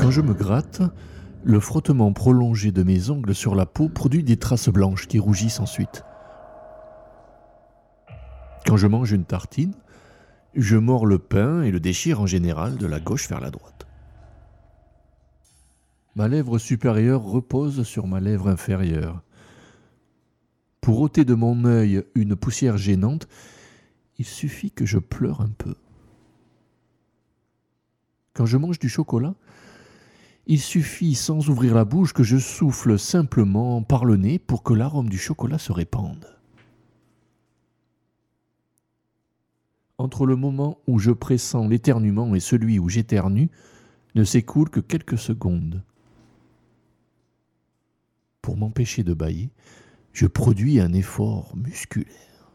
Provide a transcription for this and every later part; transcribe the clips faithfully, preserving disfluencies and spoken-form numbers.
Quand je me gratte, le frottement prolongé de mes ongles sur la peau produit des traces blanches qui rougissent ensuite. Quand je mange une tartine, je mords le pain et le déchire en général de la gauche vers la droite. Ma lèvre supérieure repose sur ma lèvre inférieure. Pour ôter de mon œil une poussière gênante, il suffit que je pleure un peu. Quand je mange du chocolat, il suffit, sans ouvrir la bouche, que je souffle simplement par le nez pour que l'arôme du chocolat se répande. Entre le moment où je pressens l'éternuement et celui où j'éternue, ne s'écoule que quelques secondes. Pour m'empêcher de bâiller, je produis un effort musculaire.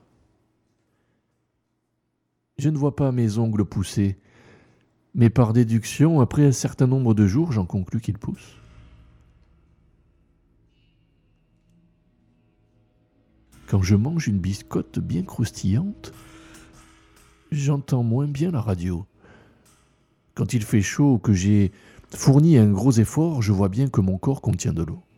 Je ne vois pas mes ongles pousser, mais par déduction, après un certain nombre de jours, j'en conclus qu'ils poussent. Quand je mange une biscotte bien croustillante, j'entends moins bien la radio. Quand il fait chaud ou que j'ai fourni un gros effort, je vois bien que mon corps contient de l'eau.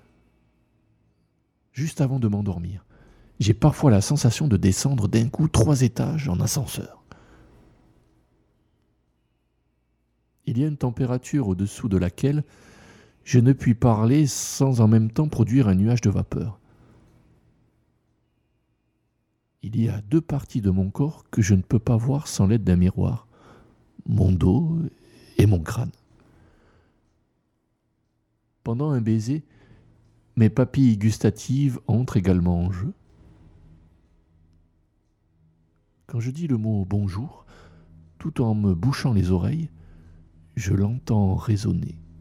Juste avant de m'endormir, j'ai parfois la sensation de descendre d'un coup trois étages en ascenseur. Il y a une température au-dessous de laquelle je ne puis parler sans en même temps produire un nuage de vapeur. Il y a deux parties de mon corps que je ne peux pas voir sans l'aide d'un miroir, mon dos et mon crâne. Pendant un baiser, mes papilles gustatives entrent également en jeu. Quand je dis le mot bonjour, tout en me bouchant les oreilles, je l'entends résonner.